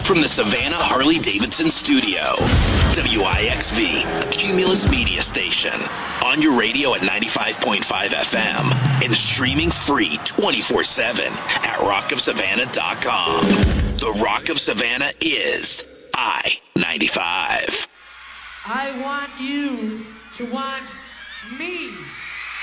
From the Savannah Harley-Davidson studio, WIXV, a Cumulus media station. On your radio at 95.5 FM and streaming free 24/7 at rockofsavannah.com. The Rock of Savannah is I-95. I want you to want me.